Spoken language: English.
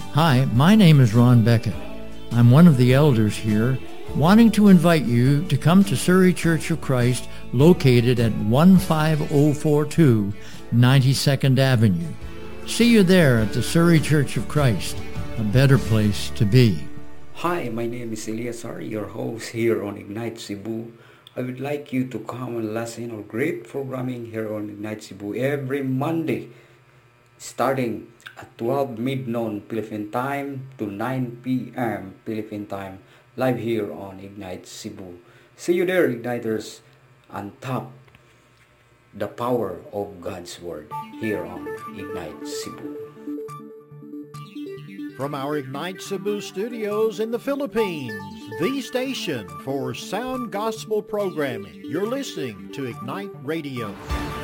Hi, my name is Ron Beckett. I'm one of the elders here, wanting to invite you to come to Surrey Church of Christ, located at 15042 92nd Avenue. See you there at the Surrey Church of Christ, a better place to be. Hi, my name is Eliasar, your host here on Ignite Cebu. I would like you to come and listen to great programming here on Ignite Cebu every Monday, starting at 12 midnoon Philippine time to 9 p.m. Philippine time, live here on Ignite Cebu. See you there, Igniters, and tap the power of God's Word here on Ignite Cebu. From our Ignite Cebu studios in the Philippines, the station for sound gospel programming, you're listening to Ignite Radio.